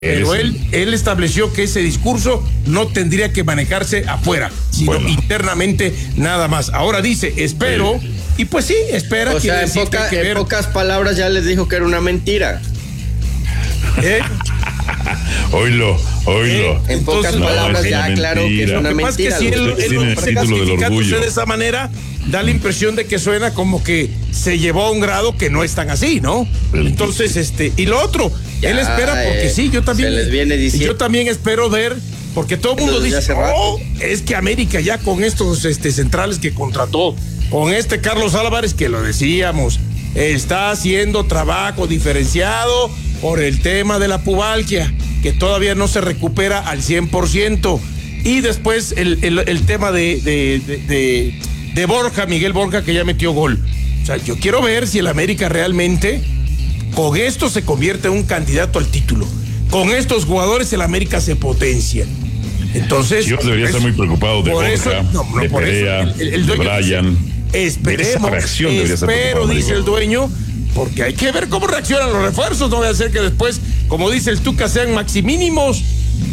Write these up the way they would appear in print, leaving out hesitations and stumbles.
Pero él estableció que ese discurso no tendría que manejarse afuera, sino internamente nada más. Ahora dice, espero, y pues sí, espera. O sea, en pocas palabras ya les dijo que era una mentira. Oílo. En pocas palabras ya claro que es una mentira. Lo que pasa es que si él lo está justificándose de esa manera, da la impresión de que suena como que se llevó a un grado que no es tan así, ¿no? Entonces, y lo otro, ya, él espera porque sí, yo también espero ver, porque todo el mundo dice, es que América ya con estos centrales que contrató, con Carlos Álvarez, que lo decíamos, está haciendo trabajo diferenciado por el tema de la pubalgia, que todavía no se recupera al 100%. Y después el tema de Borja, Miguel Borja, que ya metió gol. O sea, yo quiero ver si el América realmente con esto se convierte en un candidato al título. Con estos jugadores el América se potencia. Entonces, yo debería estar muy preocupado de Borja, de Perea, de Brian. Esperemos, espero, dice el dueño, porque hay que ver cómo reaccionan los refuerzos. No voy a hacer que después, como dice el Tuca, sean maximínimos.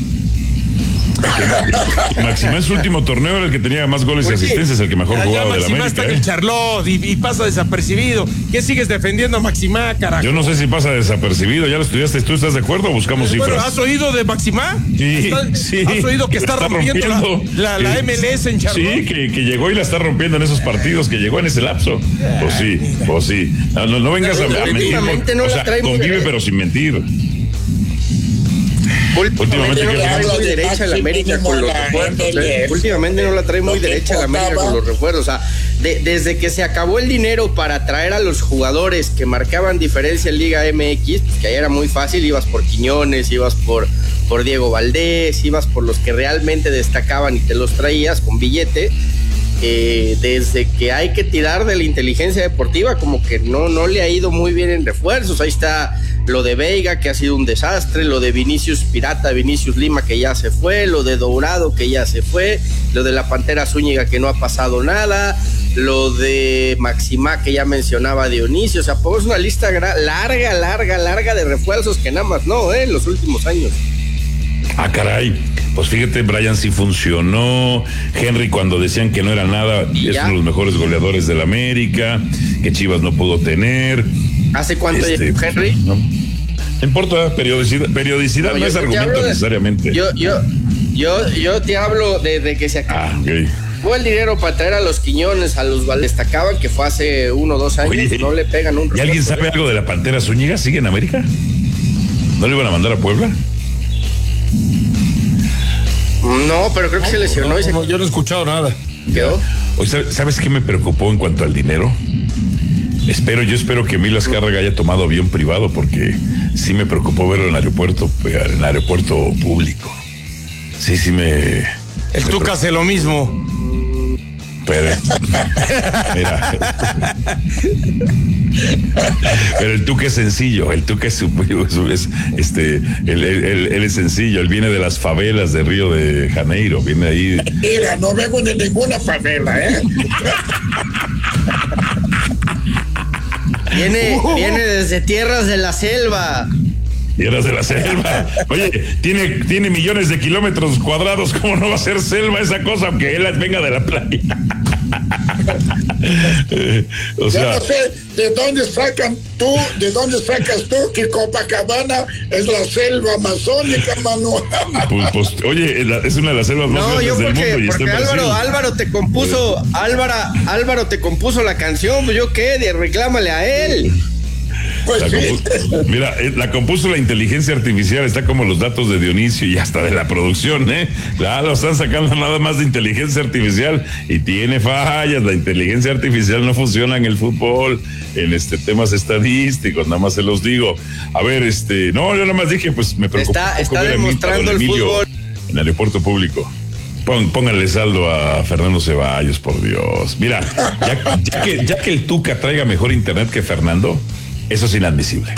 Maximá en su último torneo era el que tenía más goles y asistencias, el que mejor jugaba de la América. Está en el Charlotte y pasa desapercibido. ¿Qué sigues defendiendo a Maximá, carajo? Yo no sé si pasa desapercibido, ya lo estudiaste, ¿tú estás de acuerdo o buscamos cifras? ¿Has oído de Maximá? Sí. ¿Has oído que está rompiendo la MLS en Charlotte? Sí, que llegó y la está rompiendo en esos partidos, que llegó en ese lapso. Pues sí. No vengas a mentir. O sea, convive pero sin mentir. Últimamente no la trae muy derecha la América con los refuerzos. Últimamente no la trae muy derecha la América con los refuerzos. O sea, desde que se acabó el dinero para traer a los jugadores que marcaban diferencia en Liga MX, que ahí era muy fácil, ibas por Quiñones, ibas por Diego Valdés, ibas por los que realmente destacaban y te los traías con billete. Desde que hay que tirar de la inteligencia deportiva, como que no le ha ido muy bien en refuerzos. Ahí está lo de Veiga, que ha sido un desastre, lo de Vinicius Lima, que ya se fue, lo de Dourado, que ya se fue, lo de la Pantera Zúñiga, que no ha pasado nada, lo de Maximá, que ya mencionaba Dionisio. O sea, pues una lista larga de refuerzos que nada más en los últimos años. Ah, caray. Pues fíjate, Brian sí funcionó. Henry, cuando decían que no era nada, es uno de los mejores goleadores del América, que Chivas no pudo tener. ¿Hace cuánto llegó Henry? No importa, periodicidad no es argumento necesariamente. Yo te hablo de que se acabó el dinero para traer a los Quiñones, a los destacaban que fue hace 1 o 2 años. Oye, no le pegan un refuerzo. ¿Y alguien sabe algo de la Pantera Zúñiga? ¿Sigue en América? ¿No le iban a mandar a Puebla? No, pero creo que se lesionó. Yo no he escuchado nada. ¿Quedó? Oye, ¿sabes qué me preocupó en cuanto al dinero? Yo espero que Emilio Azcárraga haya tomado avión privado, porque sí me preocupó verlo en el aeropuerto público. Sí me... El Tuca hace lo mismo. Pero, mira, pero el Tuca es sencillo, él es sencillo, él viene de las favelas de Río de Janeiro, viene ahí. Mira, no vengo de ninguna favela, Viene desde tierras de la selva. Tierras de la selva. Oye, tiene millones de kilómetros cuadrados. ¿Cómo no va a ser selva esa cosa, aunque él venga de la playa? O sea, yo no sé de dónde sacas tú que Copacabana es la selva amazónica, mano. Pues oye, es una de las selvas más grandes del mundo. Porque Álvaro te compuso la canción, pues yo qué, reclámale a él. Pues mira, la compuso la inteligencia artificial, está como los datos de Dionisio y hasta de la producción, Claro, están sacando nada más de inteligencia artificial y tiene fallas. La inteligencia artificial no funciona en el fútbol, en temas estadísticos, nada más se los digo. A ver, yo nada más dije, pues me preocupa. Está demostrando el fútbol en el aeropuerto público. Pónganle saldo a Fernando Ceballos, por Dios. Mira, ya que el Tuca traiga mejor internet que Fernando, eso es inadmisible.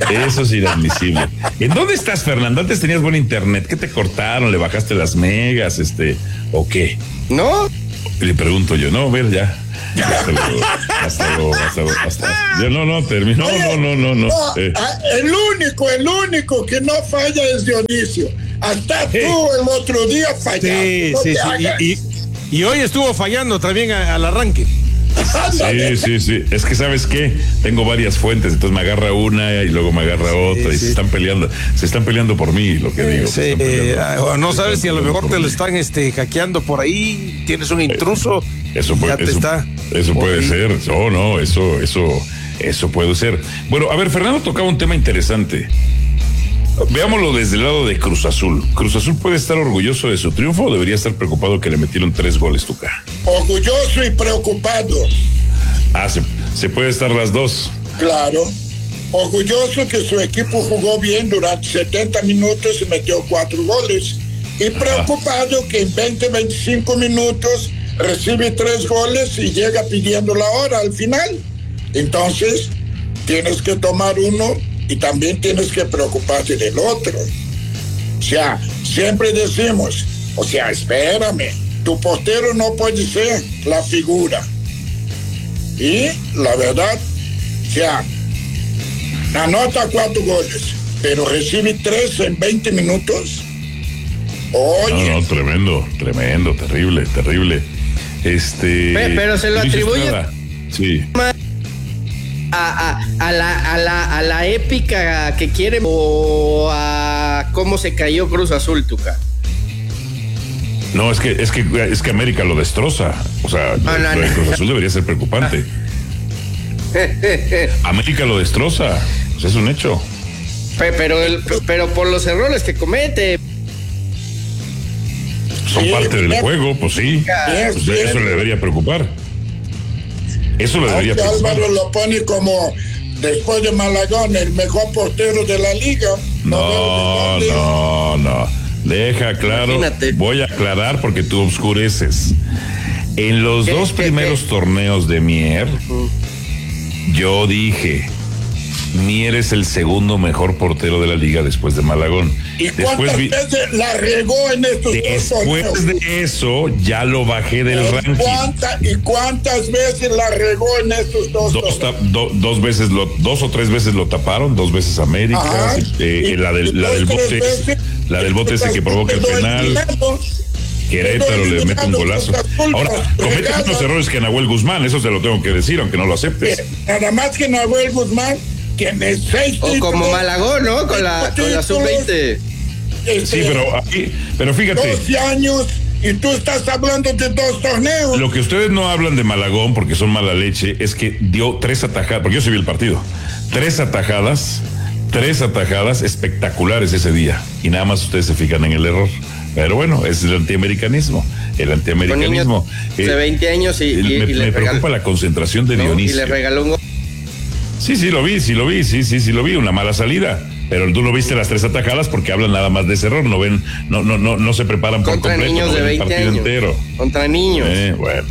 ¿En dónde estás, Fernando? Antes tenías buen internet. ¿Qué te cortaron? ¿Le bajaste las megas? ¿O qué? No. Le pregunto yo, no, ver ya. No, terminó. Oye, No. El único que no falla es Dionisio. Hasta tú el otro día fallaste. Y hoy estuvo fallando también al arranque. Sí. Es que, ¿sabes qué? Tengo varias fuentes, entonces me agarra una y luego me agarra otra y se están peleando por mí, lo que digo. Sí, no sabes si a lo mejor te lo están hackeando por ahí, tienes un intruso. Eso puede ser. Eso puede ser. Bueno, a ver, Fernando tocaba un tema interesante. Veámoslo desde el lado de Cruz Azul. ¿Cruz Azul puede estar orgulloso de su triunfo o debería estar preocupado que le metieron 3 goles, Tuca? Orgulloso y preocupado. Se puede estar las dos. Claro. Orgulloso que su equipo jugó bien durante 70 minutos y metió 4 goles. Y preocupado que en 20-25 minutos recibe 3 goles y llega pidiendo la hora al final. Entonces, tienes que tomar uno y también tienes que preocuparte del otro. O sea, siempre decimos, espérame, tu portero no puede ser la figura. Y la verdad, anota 4 goles, pero recibe 3 en 20 minutos. Oye. No, tremendo, terrible. Pero se lo atribuye. Sí. A la épica que quiere o a cómo se cayó Cruz Azul, Tuca. No, es que América lo destroza. O sea, lo de Cruz Azul debería ser preocupante. América lo destroza. Pues es un hecho. Pero por los errores que comete. Son parte del juego, pues sí. Pues eso le debería preocupar. Eso lo debería preocupar. Álvaro lo pone como, después de Malagón, el mejor portero de la liga. No. Deja claro. Imagínate. Voy a aclarar porque tú obscureces. En los 2 primeros torneos de Mier, yo dije, Mier es el segundo mejor portero de la liga después de Malagón. ¿Y cuántas veces la regó en estos 2 torneos? Después de eso, ya lo bajé del ranking. ¿Y cuántas veces la regó en estos 2 torneos? 2 o 3 veces lo taparon, 2 veces América, la del bote ese que provoca el penal. Querétaro le mete un golazo. Ahora, comete unos errores que Nahuel Guzmán, eso se lo tengo que decir, aunque no lo aceptes. Nada más que Nahuel Guzmán tiene 6 o como Malagón, ¿no? Con la sub-20. Sí, pero fíjate. 12 años y tú estás hablando de 2 torneos. Lo que ustedes no hablan de Malagón, porque son mala leche, es que dio 3 atajadas, porque yo sí vi el partido. 3 atajadas espectaculares ese día. Y nada más ustedes se fijan en el error. Pero bueno, es el antiamericanismo. De 20 años me preocupa la concentración de Dionisio. Y le regaló un gol. Sí, lo vi, una mala salida. Pero tú no viste las 3 atajadas porque hablan nada más de ese error, no se preparan por completo. Contra niños de 20 años. Entero. Contra niños. Bueno.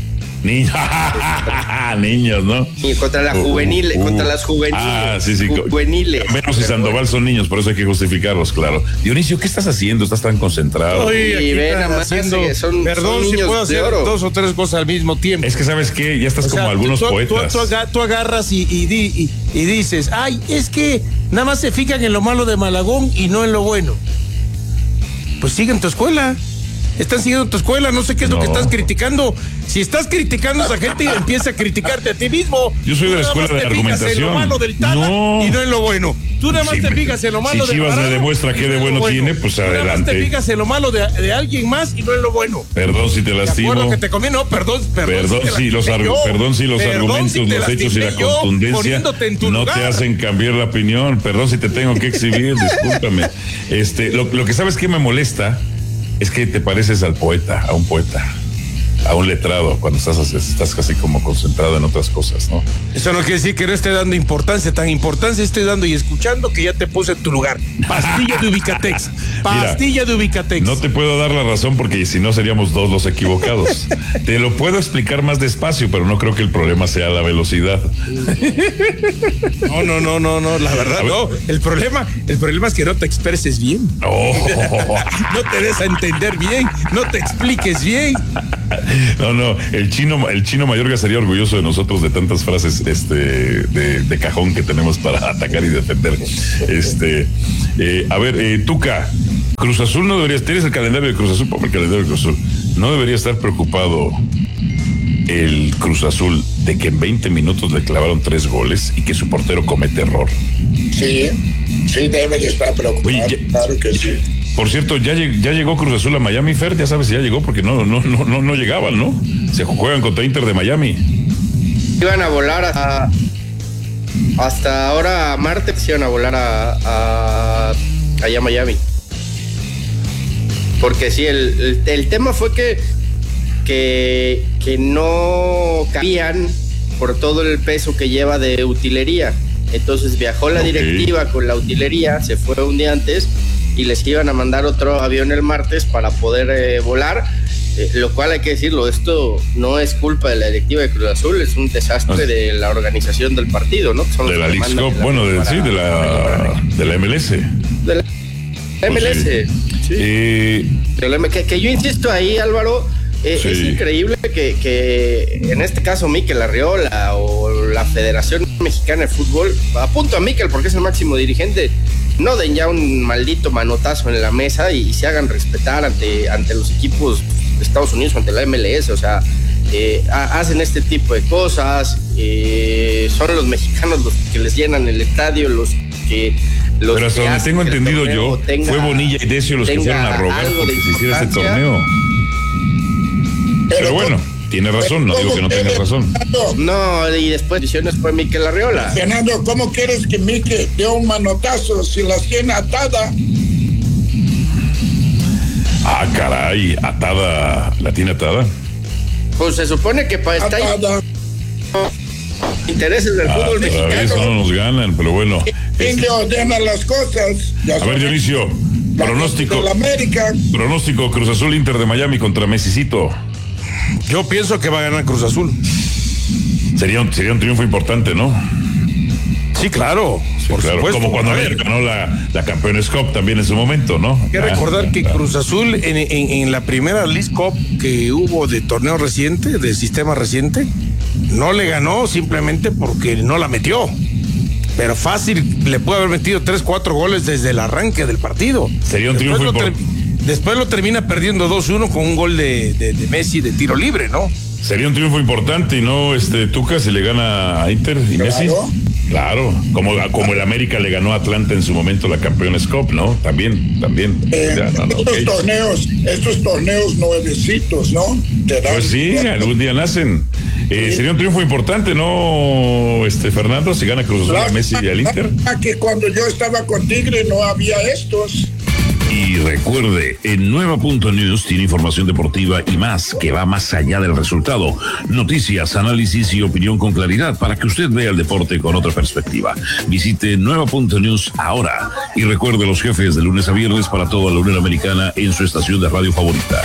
Niños, ¿no? Y contra las juveniles. Sí. Juveniles. Menos y Sandoval son niños, por eso hay que justificarlos, claro. Dionisio, ¿qué estás haciendo? ¿Estás tan concentrado? Oye, ven nada más son perdón son si puedo hacer 2 o 3 cosas al mismo tiempo. Es que ¿sabes qué? Ya estás como algunos poetas. Tú agarras y dices, ay, es que nada más se fijan en lo malo de Malagón y no en lo bueno. Pues sigue en tu escuela. Están siguiendo tu escuela, no sé qué es lo que estás criticando. Si estás criticando a esa gente, empieza a criticarte a ti mismo. Yo soy de la escuela de argumentación. En lo malo del Tala y no en lo bueno. Tú nada más te fijas en lo malo de Chivas me demuestra qué de bueno tiene, pues adelante. Nada más te fijas en lo malo de alguien más y no en lo bueno. Perdón si te lastimo. De acuerdo que te conviene, perdón si los argumentos, los hechos y la contundencia no te hacen cambiar la opinión. Perdón si te tengo que exhibir, discúlpame. Lo que sabes que me molesta es que te pareces a un poeta, a un letrado, cuando estás casi como concentrado en otras cosas, ¿no? Eso no quiere decir que no esté dando importancia, tan importancia estoy dando y escuchando que ya te puse en tu lugar. Pastilla de Ubicatex. Pastilla de Ubicatex. No te puedo dar la razón porque si no seríamos dos los equivocados. Te lo puedo explicar más despacio, pero no creo que el problema sea la velocidad. No, la verdad no. El problema es que no te expreses bien. Oh. No te des a entender bien, no te expliques bien. No, el chino Mayorga estaría orgulloso de nosotros de tantas frases de cajón que tenemos para atacar y defender. Tuca, Cruz Azul no debería, tienes el calendario de Cruz Azul, el calendario de Cruz Azul, no debería estar preocupado el Cruz Azul de que en 20 minutos le clavaron 3 goles y que su portero comete error. Sí, debe de estar preocupado. Oye, claro que sí. Por cierto, ya llegó Cruz Azul a Miami, Fer, ya sabes si ya llegó porque no llegaban, ¿no? Se juegan contra Inter de Miami. Iban a volar hasta ahora martes, iban a volar allá a Miami. Porque sí, el tema fue que no cabían por todo el peso que lleva de utilería. Entonces viajó la directiva con la utilería, se fue un día antes y les iban a mandar otro avión el martes para poder volar, lo cual hay que decirlo, esto no es culpa de la directiva de Cruz Azul, es un desastre de la organización del partido, ¿no? Son de la League Cup, de la MLS. De la MLS, sí. Que yo insisto ahí, Álvaro, es increíble que en este caso Mikel Arriola o la Federación Mexicana de Fútbol, apunto a Mikel porque es el máximo dirigente, no den ya un maldito manotazo en la mesa y se hagan respetar ante los equipos de Estados Unidos, ante la MLS, o sea, hacen este tipo de cosas, son los mexicanos los que les llenan el estadio, pero hasta donde tengo entendido yo, fue Bonilla y Decio los que fueron a rogar porque se hiciera este torneo. Pero bueno, tiene razón, no digo que no tenga razón. No, y después decisiones fue Mikel Arriola. Fernando, ¿cómo quieres que Mikel dé un manotazo si las tiene atada? Ah, caray, atada, ¿la tiene atada? Pues se supone que para estar intereses del fútbol mexicano. Eso no nos ganan, pero bueno. ¿Quién le ordena las cosas? A ver, Dionisio, pronóstico. Pronóstico Cruz Azul Inter de Miami contra Messicito. Yo pienso que va a ganar Cruz Azul. Sería un triunfo importante, ¿no? Sí, claro. Por supuesto. Como cuando ganó la Campeones Cup también en su momento, ¿no? Hay que recordar que Cruz Azul en la primera League Cup que hubo de torneo reciente, de sistema reciente, no le ganó simplemente porque no la metió. Pero fácil, le puede haber metido 3-4 goles desde el arranque del partido. Sería un triunfo importante. Después lo termina perdiendo 2-1 con un gol de Messi de tiro libre, ¿no? Sería un triunfo importante, ¿no? Tuca se le gana a Inter y Messi. Claro, como el América le ganó a Atlanta en su momento la Campeones Cup, ¿no? También. Estos torneos nuevecitos, ¿no? Pues sí, algún día nacen. Sería un triunfo importante, ¿no, Fernando? Si gana Cruz Azul a Messi y al Inter. Que cuando yo estaba con Tigre no había estos. Y recuerde, en Nueva.News tiene información deportiva y más que va más allá del resultado. Noticias, análisis y opinión con claridad para que usted vea el deporte con otra perspectiva. Visite Nueva.News ahora y recuerde los jefes de lunes a viernes para toda la Unión Americana en su estación de radio favorita.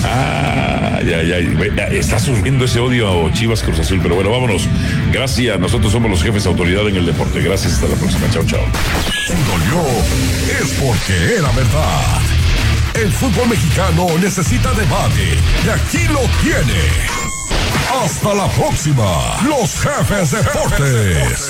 Ya está surgiendo ese odio a Chivas Cruz Azul, pero bueno, vámonos. Gracias, nosotros somos los jefes de autoridad en el deporte. Gracias, hasta la próxima. Chao. Si dolió, es porque era verdad. El fútbol mexicano necesita debate y aquí lo tiene. Hasta la próxima, los jefes de deportes.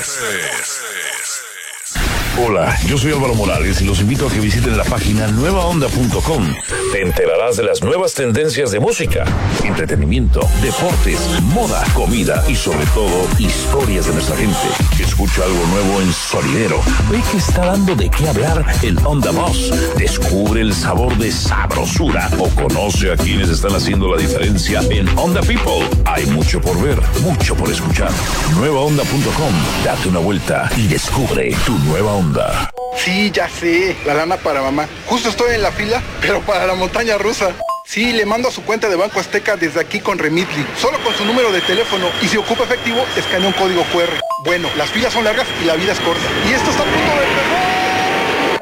Hola, yo soy Álvaro Morales y los invito a que visiten la página nuevaonda.com. Te enterarás de las nuevas tendencias de música, entretenimiento, deportes, moda, comida y sobre todo historias de nuestra gente. Escucha algo nuevo en Sonidero. Ve que está dando de qué hablar en Onda Voz. Descubre el sabor de sabrosura o conoce a quienes están haciendo la diferencia en Onda People. Hay mucho por ver, mucho por escuchar. Nuevaonda.com. Date una vuelta y descubre tu nueva onda. Sí, ya sé, la lana para mamá. Justo estoy en la fila, pero para la montaña rusa. Sí, le mando a su cuenta de Banco Azteca desde aquí con Remitly, solo con su número de teléfono, y si ocupa efectivo, escanea un código QR. Bueno, las filas son largas y la vida es corta. Y esto está a punto de empezar.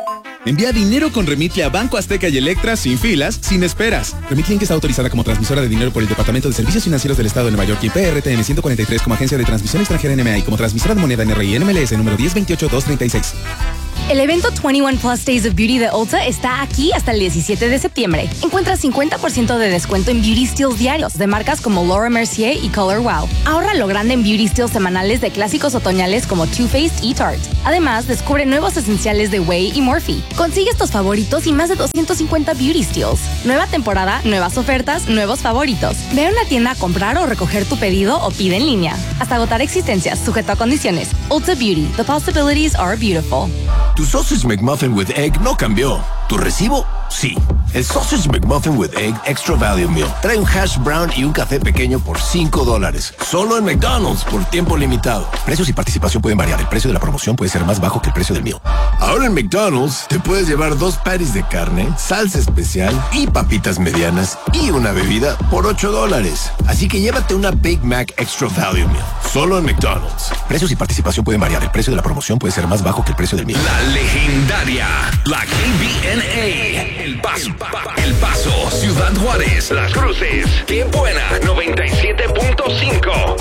Envía dinero con Remitly a Banco Azteca y Electra sin filas, sin esperas. Remitly Inc. está autorizada como transmisora de dinero por el Departamento de Servicios Financieros del Estado de Nueva York y PRTN 143 como agencia de transmisión extranjera NMA y como transmisora de moneda NRI NMLS número 1028236. El evento 21 Plus Days of Beauty de Ulta está aquí hasta el 17 de septiembre. Encuentra 50% de descuento en Beauty Steals diarios de marcas como Laura Mercier y Color Wow. Ahorra lo grande en Beauty Steals semanales de clásicos otoñales como Too Faced y Tarte. Además, descubre nuevos esenciales de Way y Morphe. Consigue estos favoritos y más de 250 Beauty Steals. Nueva temporada, nuevas ofertas, nuevos favoritos. Ve a una tienda a comprar o recoger tu pedido o pide en línea. Hasta agotar existencias, sujeto a condiciones. Ulta Beauty. The possibilities are beautiful. Tu Sausage McMuffin with Egg no cambió. ¿Tu recibo? Sí. El Sausage McMuffin with Egg Extra Value Meal trae un hash brown y un café pequeño por $5. Solo en McDonald's por tiempo limitado. Precios y participación pueden variar. El precio de la promoción puede ser más bajo que el precio del meal. Ahora en McDonald's te puedes llevar 2 patties de carne, salsa especial y papitas medianas y una bebida por $8. Así que llévate una Big Mac Extra Value Meal. Solo en McDonald's. Precios y participación pueden variar. El precio de la promoción puede ser más bajo que el precio del meal. La legendaria, la KBNA, El Paso, Ciudad Juárez, Las Cruces, Qué Buena, 97.5.